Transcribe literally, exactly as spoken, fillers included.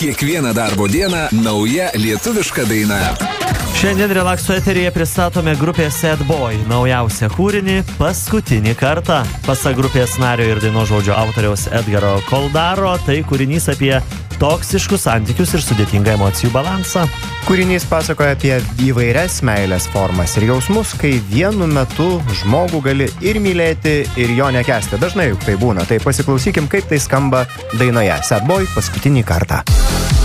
Kiekvieną darbo dieną nauja lietuviška daina. Šiandien Relaxo eteryje pristatome grupės Sad Boy naujausią kūrinį Paskutinį kartą. Pasak grupės nario ir dainos žodžio autoriaus Edgaro Koldaro, tai kūrinys apie toksiškus santykius ir sudėtingą emocijų balansą. Kūrinys pasakoja apie įvairias meilės formas ir jausmus, kai vienu metu žmogų gali ir mylėti, ir jo nekęsti. Dažnai juk tai būna. Tai pasiklausykim, kaip tai skamba dainoje Sad Boy Paskutinį kartą.